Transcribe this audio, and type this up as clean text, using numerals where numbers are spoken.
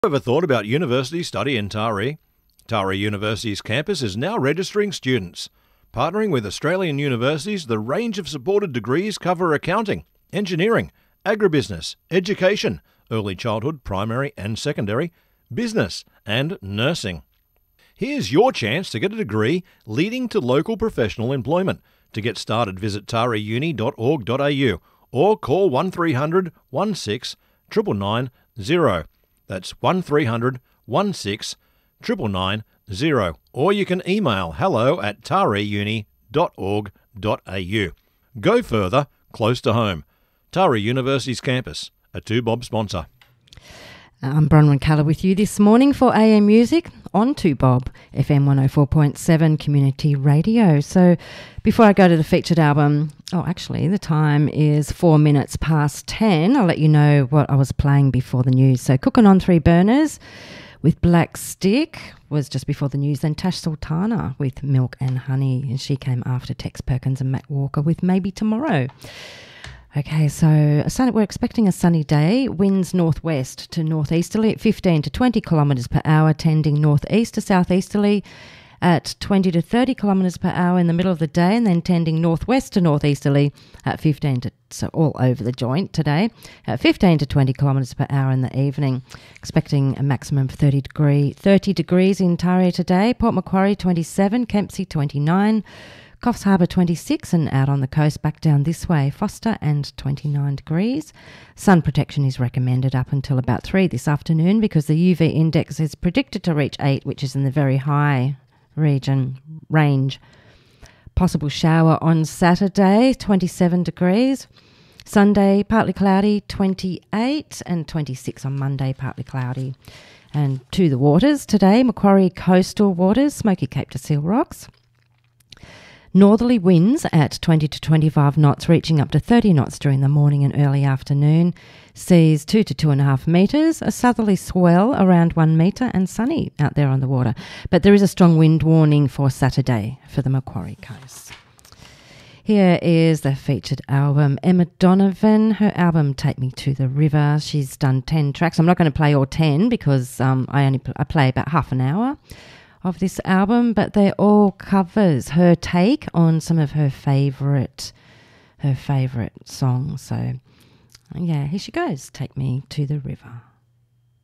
Ever thought about university study in Taree? Taree University's campus is now registering students. Partnering with Australian universities, the range of supported degrees cover accounting, engineering, agribusiness, education, early childhood, primary and secondary, business and nursing. Here's your chance to get a degree leading to local professional employment. To get started, visit tareeuni.org.au or call 1300 16 99990. That's 1300 16 99990. Or you can email hello@tareeuni.org.au. Go further, close to home. Taree University's campus, a 2Bob sponsor. I'm Bronwyn Culler with you this morning for AM Music on 2Bob, FM 104.7 Community Radio. So before I go to the featured album, actually the time is 4 minutes past 10. I'll let you know what I was playing before the news. So Cooking on Three Burners with Black Stick was just before the news. Then Tash Sultana with Milk and Honey, and she came after Tex Perkins and Matt Walker with Maybe Tomorrow. Okay, so we're expecting a sunny day. Winds northwest to northeasterly at 15 to 20 kilometres per hour, tending northeast to southeasterly at 20 to 30 kilometres per hour in the middle of the day, and then tending northwest to northeasterly at 15 to, so all over the joint today, at 15 to 20 kilometres per hour in the evening. Expecting a maximum of 30 degrees in Taree today. Port Macquarie 27, Kempsey 29, Coffs Harbour 26, and out on the coast back down this way, Foster and 29 degrees. Sun protection is recommended up until about 3 this afternoon because the UV index is predicted to reach 8, which is in the very high range. Possible shower on Saturday, 27 degrees. Sunday, partly cloudy, 28, and 26 on Monday, partly cloudy. And to the waters today, Macquarie coastal waters, Smoky Cape to Seal Rocks. Northerly winds at 20 to 25 knots, reaching up to 30 knots during the morning and early afternoon. Seas 2 to 2.5 metres. A southerly swell around 1 metre, and sunny out there on the water. But there is a strong wind warning for Saturday for the Macquarie coast. Here is the featured album, Emma Donovan. Her album, Take Me to the River. She's done 10 tracks. I'm not going to play all 10 because I play about half an hour of this album, but they're all covers, her take on some of her favourite songs. So yeah, here she goes, Take Me to the River.